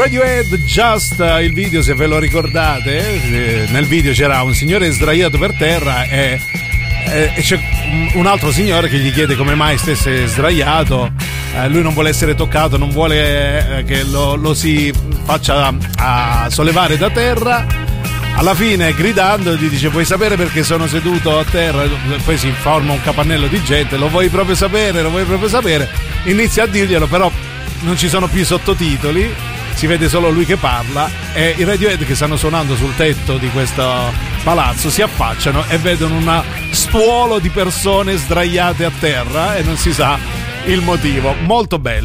Radiohead, Just, il video, se ve lo ricordate, nel video c'era un signore sdraiato per terra e c'è un altro signore che gli chiede come mai stesse sdraiato. Lui non vuole essere toccato, non vuole che lo si faccia a sollevare da terra. Alla fine, gridando, gli dice: vuoi sapere perché sono seduto a terra? Poi si forma un capannello di gente: lo vuoi proprio sapere? Lo vuoi proprio sapere? Inizia a dirglielo, però non ci sono più i sottotitoli, si vede solo lui che parla, e i Radiohead, che stanno suonando sul tetto di questo palazzo, si affacciano e vedono una stuolo di persone sdraiate a terra e non si sa il motivo. Molto bello.